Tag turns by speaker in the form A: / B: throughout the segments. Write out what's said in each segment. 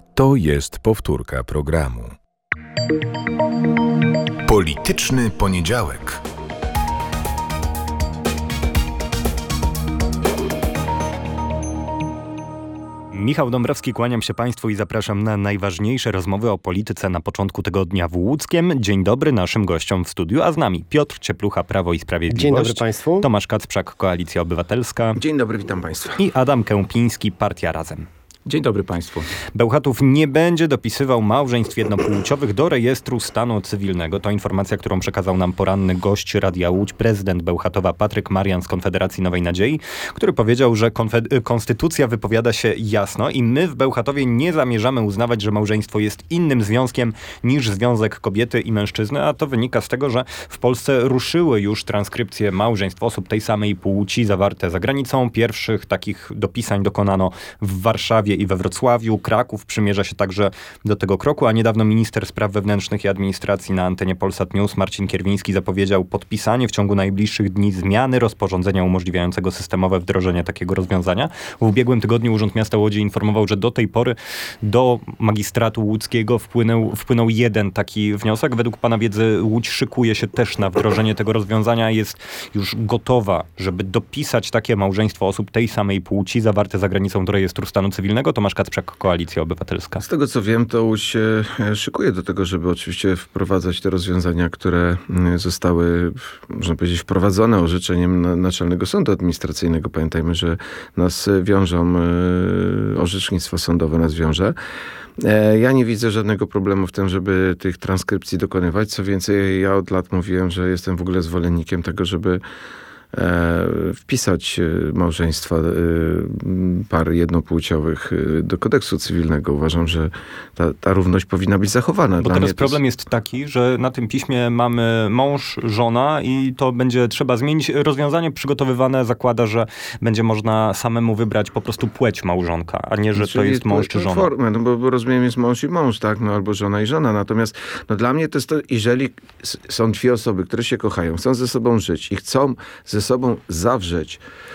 A: To jest powtórka programu. Polityczny poniedziałek.
B: Michał Dąbrowski, kłaniam się Państwu i zapraszam na najważniejsze rozmowy o polityce na początku tygodnia w Łódzkiem. Dzień dobry naszym gościom w studiu, a z nami Piotr Cieplucha, Prawo i Sprawiedliwość.
C: Dzień dobry Państwu.
B: Tomasz Kacprzak, Koalicja Obywatelska.
D: Dzień dobry, witam Państwa.
B: I Adam Kępiński, Partia Razem.
D: Dzień dobry Państwu.
B: Bełchatów nie będzie dopisywał małżeństw jednopłciowych do rejestru stanu cywilnego. To informacja, którą przekazał nam poranny gość Radia Łódź, prezydent Bełchatowa Patryk Marian z Konfederacji Nowej Nadziei, który powiedział, że konstytucja wypowiada się jasno i my w Bełchatowie nie zamierzamy uznawać, że małżeństwo jest innym związkiem niż związek kobiety i mężczyzny, a to wynika z tego, że w Polsce ruszyły już transkrypcje małżeństw osób tej samej płci zawarte za granicą. Pierwszych takich dopisań dokonano w Warszawie i we Wrocławiu. Kraków przymierza się także do tego kroku, a niedawno minister spraw wewnętrznych i administracji na antenie Polsat News Marcin Kierwiński zapowiedział podpisanie w ciągu najbliższych dni zmiany rozporządzenia umożliwiającego systemowe wdrożenie takiego rozwiązania. W ubiegłym tygodniu Urząd Miasta Łodzi informował, że do tej pory do magistratu łódzkiego wpłynął jeden taki wniosek. Według pana wiedzy Łódź szykuje się też na wdrożenie tego rozwiązania. Jest już gotowa, żeby dopisać takie małżeństwo osób tej samej płci zawarte za granicą do rejestru stanu cywilnego. Tomasz Kacprzak, Koalicja Obywatelska.
D: Z tego co wiem, to Łódź się szykuje do tego, żeby oczywiście wprowadzać te rozwiązania, które zostały, można powiedzieć, wprowadzone orzeczeniem Naczelnego Sądu Administracyjnego. Pamiętajmy, że nas wiążą, orzecznictwo sądowe nas wiąże. Ja nie widzę żadnego problemu w tym, żeby tych transkrypcji dokonywać. Co więcej, ja od lat mówiłem, że jestem w ogóle zwolennikiem tego, żeby wpisać małżeństwa par jednopłciowych do kodeksu cywilnego. Uważam, że ta równość powinna być zachowana.
B: Bo teraz problem jest taki, że na tym piśmie mamy mąż, żona i to będzie trzeba zmienić. Rozwiązanie przygotowywane zakłada, że będzie można samemu wybrać po prostu płeć małżonka, a nie, że to jest mąż czy żona.
D: Formę, no bo rozumiem, jest mąż i mąż, tak? No, albo żona i żona. Natomiast dla mnie to jest to, jeżeli są dwie osoby, które się kochają, chcą ze sobą żyć i chcą ze sobą zawrzeć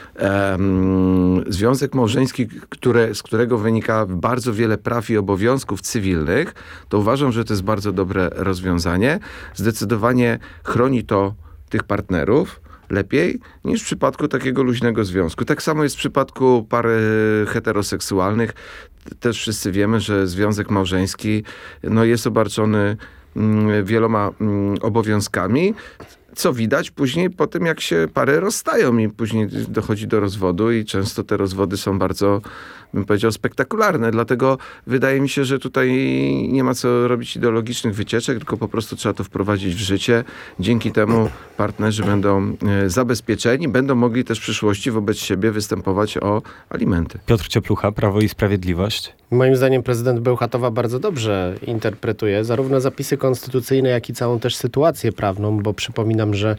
D: związek małżeński, z którego wynika bardzo wiele praw i obowiązków cywilnych, to uważam, że to jest bardzo dobre rozwiązanie. Zdecydowanie chroni to tych partnerów lepiej niż w przypadku takiego luźnego związku. Tak samo jest w przypadku par heteroseksualnych. Też wszyscy wiemy, że związek małżeński jest obarczony wieloma obowiązkami, co widać później po tym, jak się pary rozstają i później dochodzi do rozwodu i często te rozwody są bardzo, bym powiedział, spektakularne. Dlatego wydaje mi się, że tutaj nie ma co robić ideologicznych wycieczek, tylko po prostu trzeba to wprowadzić w życie. Dzięki temu partnerzy będą zabezpieczeni, będą mogli też w przyszłości wobec siebie występować o alimenty.
B: Piotr Cieplucha, Prawo i Sprawiedliwość.
C: Moim zdaniem prezydent Bełchatowa bardzo dobrze interpretuje zarówno zapisy konstytucyjne, jak i całą też sytuację prawną, bo przypominam, że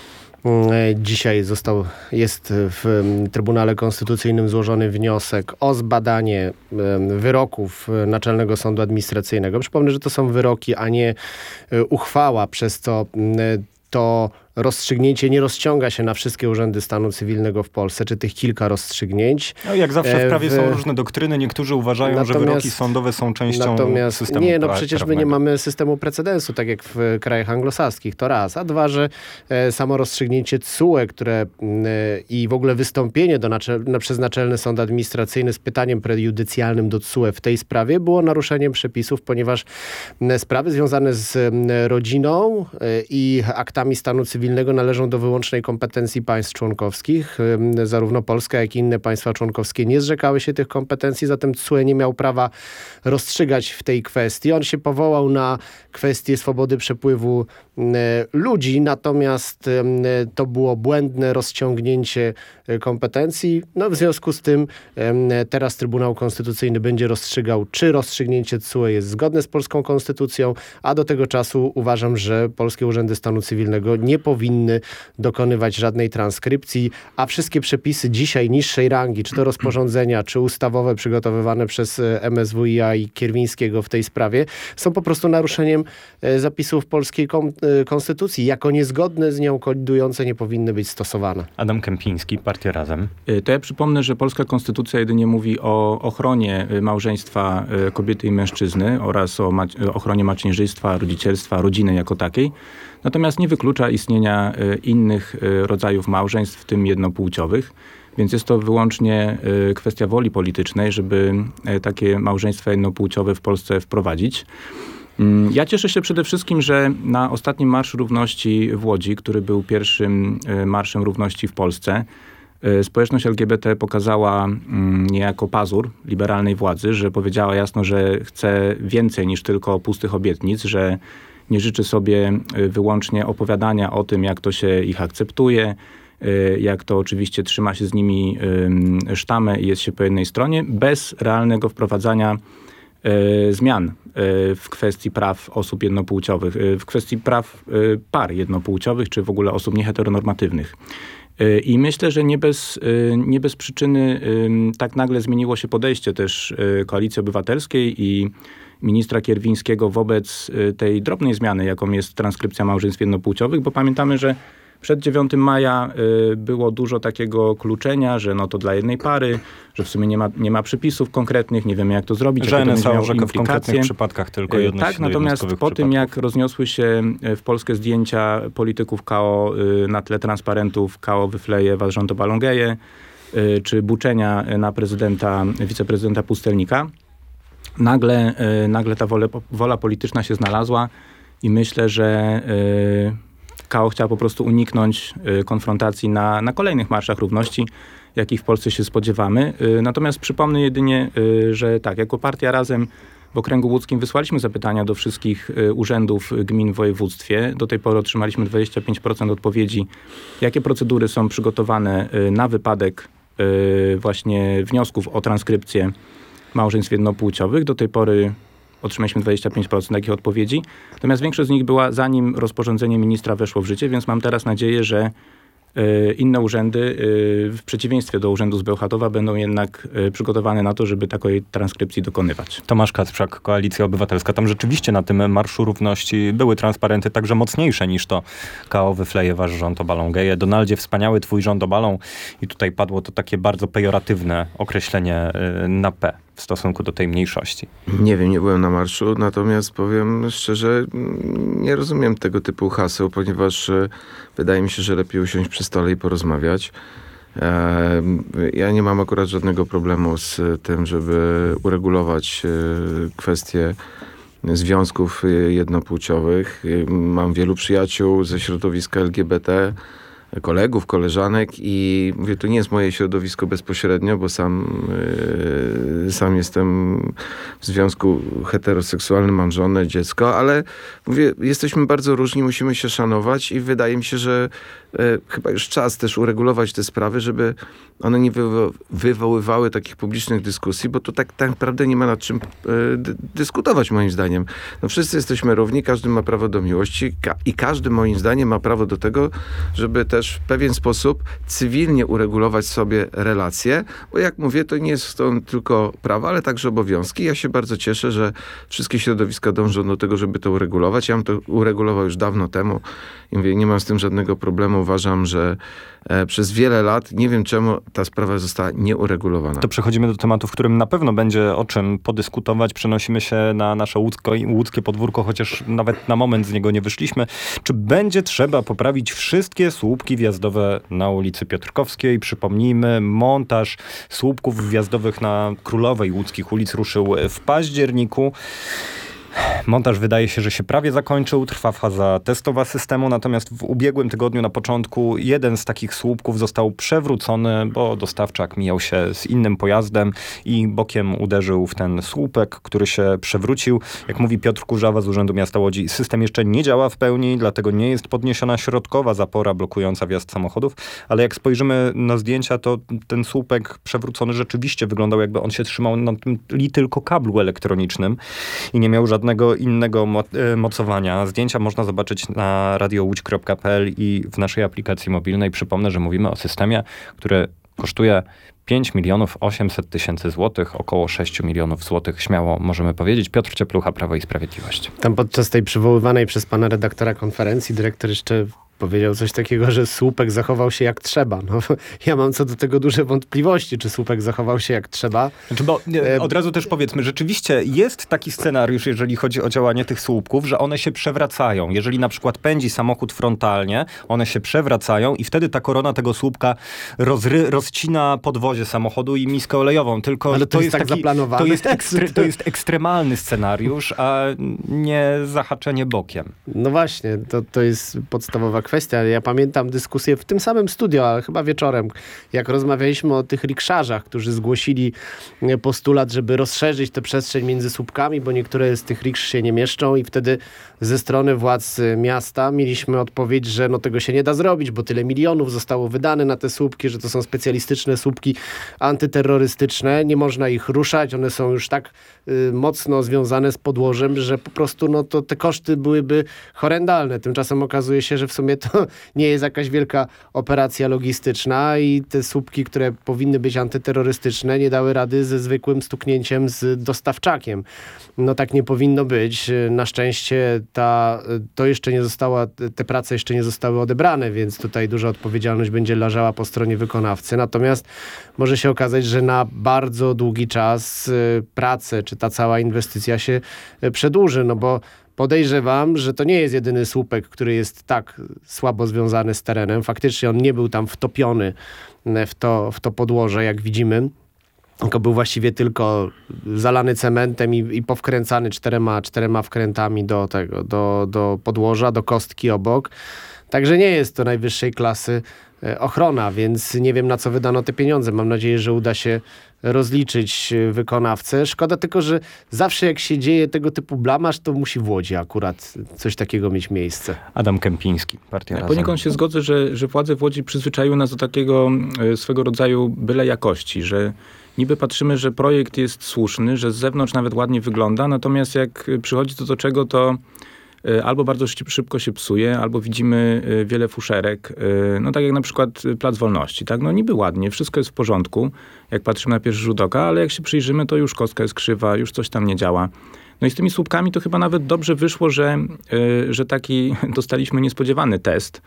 C: dzisiaj jest w Trybunale Konstytucyjnym złożony wniosek o zbadanie wyroków Naczelnego Sądu Administracyjnego. Przypomnę, że to są wyroki, a nie uchwała, przez co to rozstrzygnięcie nie rozciąga się na wszystkie urzędy stanu cywilnego w Polsce, czy tych kilka rozstrzygnięć.
B: No, jak zawsze w prawie są różne doktryny. Niektórzy uważają, że wyroki sądowe są częścią systemu
C: przecież my nie mamy systemu precedensu, tak jak w krajach anglosaskich. To raz. A dwa, że samo rozstrzygnięcie TSUE, które i w ogóle wystąpienie przez Naczelny Sąd Administracyjny z pytaniem prejudycjalnym do TSUE w tej sprawie było naruszeniem przepisów, ponieważ sprawy związane z rodziną i aktami stanu cywilnego należą do wyłącznej kompetencji państw członkowskich. Zarówno Polska, jak i inne państwa członkowskie nie zrzekały się tych kompetencji, zatem TSUE nie miał prawa rozstrzygać w tej kwestii. On się powołał na kwestię swobody przepływu ludzi, natomiast to było błędne rozciągnięcie kompetencji. W związku z tym teraz Trybunał Konstytucyjny będzie rozstrzygał, czy rozstrzygnięcie TSUE jest zgodne z polską konstytucją, a do tego czasu uważam, że polskie urzędy stanu cywilnego nie powinny dokonywać żadnej transkrypcji, a wszystkie przepisy dzisiaj niższej rangi, czy to rozporządzenia, czy ustawowe przygotowywane przez MSWiA i Kierwińskiego w tej sprawie, są po prostu naruszeniem zapisów polskiej konstytucji. Jako niezgodne z nią kolidujące nie powinny być stosowane.
B: Adam Kępiński, Partia Razem.
E: To ja przypomnę, że polska konstytucja jedynie mówi o ochronie małżeństwa kobiety i mężczyzny oraz o ochronie macierzyństwa, rodzicielstwa, rodziny jako takiej. Natomiast nie wyklucza istnienia innych rodzajów małżeństw, w tym jednopłciowych. Więc jest to wyłącznie kwestia woli politycznej, żeby takie małżeństwa jednopłciowe w Polsce wprowadzić. Ja cieszę się przede wszystkim, że na ostatnim Marszu Równości w Łodzi, który był pierwszym Marszem Równości w Polsce, społeczność LGBT pokazała niejako pazur liberalnej władzy, że powiedziała jasno, że chce więcej niż tylko pustych obietnic, że nie życzy sobie wyłącznie opowiadania o tym, jak to się ich akceptuje, jak to oczywiście trzyma się z nimi sztamę i jest się po jednej stronie, bez realnego wprowadzania zmian w kwestii praw osób jednopłciowych, w kwestii praw par jednopłciowych, czy w ogóle osób nieheteronormatywnych. I myślę, że nie bez przyczyny tak nagle zmieniło się podejście też Koalicji Obywatelskiej i ministra Kierwińskiego wobec tej drobnej zmiany, jaką jest transkrypcja małżeństw jednopłciowych, bo pamiętamy, że przed 9 maja było dużo takiego kluczenia, że no to dla jednej pary, że w sumie nie ma przepisów konkretnych, nie wiemy jak to zrobić,
B: że
E: jakie to będzie miało
B: w konkretnych przypadkach tylko odnosi
E: tak,
B: do
E: natomiast po tym jak
B: przypadków.
E: rozniosły się w Polskę zdjęcia polityków KO na tle transparentów KO wyfleje was rząd obalągeje, czy buczenia na wiceprezydenta Pustelnika, nagle ta wola polityczna się znalazła i myślę, że KO chciała po prostu uniknąć konfrontacji na kolejnych marszach równości, jakich w Polsce się spodziewamy. Natomiast przypomnę jedynie, że tak, jako Partia Razem w okręgu łódzkim wysłaliśmy zapytania do wszystkich urzędów gmin w województwie. Do tej pory otrzymaliśmy 25% odpowiedzi, jakie procedury są przygotowane na wypadek właśnie wniosków o transkrypcję małżeństw jednopłciowych. Do tej pory otrzymaliśmy 25% takich odpowiedzi. Natomiast większość z nich była zanim rozporządzenie ministra weszło w życie, więc mam teraz nadzieję, że inne urzędy, w przeciwieństwie do urzędu z Bełchatowa, będą jednak przygotowane na to, żeby takiej transkrypcji dokonywać.
B: Tomasz Kacprzak, Koalicja Obywatelska. Tam rzeczywiście na tym Marszu Równości były transparenty także mocniejsze niż to KO wyfleje wasz rząd obalą geje. Donaldzie, wspaniały twój rząd obalą. I tutaj padło to takie bardzo pejoratywne określenie na P w stosunku do tej mniejszości.
D: Nie wiem, nie byłem na marszu, natomiast powiem szczerze, nie rozumiem tego typu haseł, ponieważ wydaje mi się, że lepiej usiąść przy stole i porozmawiać. Ja nie mam akurat żadnego problemu z tym, żeby uregulować kwestie związków jednopłciowych. Mam wielu przyjaciół ze środowiska LGBT, kolegów, koleżanek i mówię, to nie jest moje środowisko bezpośrednio, bo sam jestem w związku heteroseksualnym, mam żonę, dziecko, ale mówię, jesteśmy bardzo różni, musimy się szanować i wydaje mi się, że chyba już czas też uregulować te sprawy, żeby one nie wywoływały takich publicznych dyskusji, bo to tak naprawdę nie ma nad czym dyskutować moim zdaniem. No wszyscy jesteśmy równi, każdy ma prawo do miłości i każdy moim zdaniem ma prawo do tego, żeby też w pewien sposób cywilnie uregulować sobie relacje, bo jak mówię, to nie jest to tylko prawa, ale także obowiązki. Ja się bardzo cieszę, że wszystkie środowiska dążą do tego, żeby to uregulować. Ja bym to uregulował już dawno temu i mówię, nie mam z tym żadnego problemu. Uważam, że przez wiele lat, nie wiem czemu ta sprawa została nieuregulowana.
B: To przechodzimy do tematu, w którym na pewno będzie o czym podyskutować. Przenosimy się na nasze łódzkie podwórko, chociaż nawet na moment z niego nie wyszliśmy. Czy będzie trzeba poprawić wszystkie słupki wjazdowe na ulicy Piotrkowskiej? Przypomnijmy, montaż słupków wjazdowych na Królowej łódzkich ulic ruszył w październiku. Montaż wydaje się, że się prawie zakończył. Trwa faza testowa systemu, natomiast w ubiegłym tygodniu na początku jeden z takich słupków został przewrócony, bo dostawczak mijał się z innym pojazdem i bokiem uderzył w ten słupek, który się przewrócił. Jak mówi Piotr Kurzawa z Urzędu Miasta Łodzi, system jeszcze nie działa w pełni, dlatego nie jest podniesiona środkowa zapora blokująca wjazd samochodów, ale jak spojrzymy na zdjęcia, to ten słupek przewrócony rzeczywiście wyglądał, jakby on się trzymał na tym tylko kablu elektronicznym i nie miał żadnej żadnego innego mocowania. Zdjęcia można zobaczyć na radiołódź.pl i w naszej aplikacji mobilnej. Przypomnę, że mówimy o systemie, który kosztuje 5 800 000 złotych, około 6 milionów złotych, śmiało możemy powiedzieć. Piotr Cieplucha, Prawo i Sprawiedliwość.
C: Tam podczas tej przywoływanej przez pana redaktora konferencji dyrektor jeszcze powiedział coś takiego, że słupek zachował się jak trzeba. No, ja mam co do tego duże wątpliwości, czy słupek zachował się jak trzeba.
B: Znaczy, bo od razu też powiedzmy, rzeczywiście jest taki scenariusz, jeżeli chodzi o działanie tych słupków, że one się przewracają. Jeżeli na przykład pędzi samochód frontalnie, one się przewracają i wtedy ta korona tego słupka rozcina podwozie samochodu i miskę olejową. Tylko
C: ale to jest tak zaplanowane.
B: To jest ekstremalny scenariusz, a nie zahaczenie bokiem.
C: No właśnie, to jest podstawowa kwestia. Ja pamiętam dyskusję w tym samym studio, ale chyba wieczorem, jak rozmawialiśmy o tych rikszarzach, którzy zgłosili postulat, żeby rozszerzyć tę przestrzeń między słupkami, bo niektóre z tych riksz się nie mieszczą i wtedy ze strony władz miasta mieliśmy odpowiedź, że no tego się nie da zrobić, bo tyle milionów zostało wydane na te słupki, że to są specjalistyczne słupki antyterrorystyczne, nie można ich ruszać, one są już tak mocno związane z podłożem, że po prostu no to te koszty byłyby horrendalne. Tymczasem okazuje się, że w sumie to nie jest jakaś wielka operacja logistyczna i te słupki, które powinny być antyterrorystyczne, nie dały rady ze zwykłym stuknięciem z dostawczakiem. No tak nie powinno być. Na szczęście te prace jeszcze nie zostały odebrane, więc tutaj duża odpowiedzialność będzie leżała po stronie wykonawcy. Natomiast może się okazać, że na bardzo długi czas prace, czy ta cała inwestycja się przedłuży, no bo podejrzewam, że to nie jest jedyny słupek, który jest tak słabo związany z terenem. Faktycznie on nie był tam wtopiony w to podłoże, jak widzimy. Tylko był właściwie tylko zalany cementem i powkręcany czterema wkrętami do podłoża, do kostki obok. Także nie jest to najwyższej klasy ochrona, więc nie wiem, na co wydano te pieniądze. Mam nadzieję, że uda się rozliczyć wykonawcę. Szkoda tylko, że zawsze jak się dzieje tego typu blamaż, to musi w Łodzi akurat coś takiego mieć miejsce.
B: Adam Kępiński, Partia Razem.
E: Poniekąd się zgodzę, że władze w Łodzi przyzwyczaiły nas do takiego swego rodzaju byle jakości, że niby patrzymy, że projekt jest słuszny, że z zewnątrz nawet ładnie wygląda, natomiast jak przychodzi to do czego, to albo bardzo szybko się psuje, albo widzimy wiele fuszerek. No tak jak na przykład Plac Wolności. Tak? No niby ładnie, wszystko jest w porządku, jak patrzymy na pierwszy rzut oka, ale jak się przyjrzymy, to już kostka jest krzywa, już coś tam nie działa. No i z tymi słupkami to chyba nawet dobrze wyszło, że taki dostaliśmy niespodziewany test.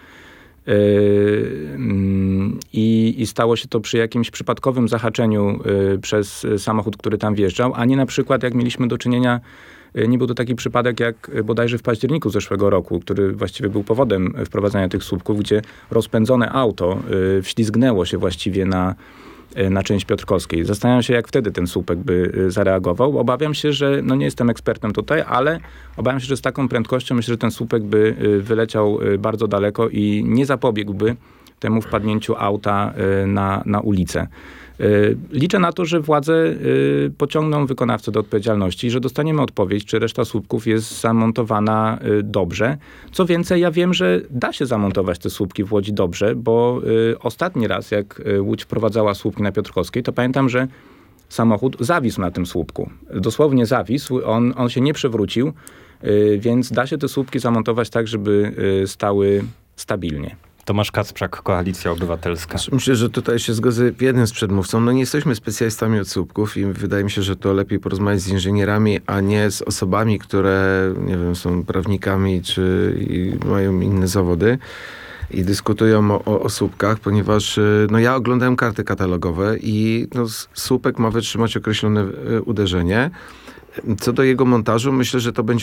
E: I stało się to przy jakimś przypadkowym zahaczeniu przez samochód, który tam wjeżdżał, a nie na przykład jak mieliśmy do czynienia, nie był to taki przypadek jak bodajże w październiku zeszłego roku, który właściwie był powodem wprowadzania tych słupków, gdzie rozpędzone auto wślizgnęło się właściwie na część Piotrkowskiej. Zastanawiam się, jak wtedy ten słupek by zareagował. Obawiam się, że, no nie jestem ekspertem tutaj, ale obawiam się, że z taką prędkością myślę, że ten słupek by wyleciał bardzo daleko i nie zapobiegłby temu wpadnięciu auta na ulicę. Liczę na to, że władze pociągną wykonawcę do odpowiedzialności i że dostaniemy odpowiedź, czy reszta słupków jest zamontowana dobrze. Co więcej, ja wiem, że da się zamontować te słupki w Łodzi dobrze, bo ostatni raz, jak Łódź wprowadzała słupki na Piotrkowskiej, to pamiętam, że samochód zawisł na tym słupku. Dosłownie zawisł, on się nie przewrócił, więc da się te słupki zamontować tak, żeby stały stabilnie.
B: Tomasz Kacprzak, Koalicja Obywatelska.
D: Myślę, że tutaj się zgodzę jednym z przedmówcą. No nie jesteśmy specjalistami od słupków i wydaje mi się, że to lepiej porozmawiać z inżynierami, a nie z osobami, które, nie wiem, są prawnikami czy mają inne zawody i dyskutują o słupkach, ponieważ no ja oglądałem karty katalogowe i no, słupek ma wytrzymać określone uderzenie. Co do jego montażu, myślę, że to będzie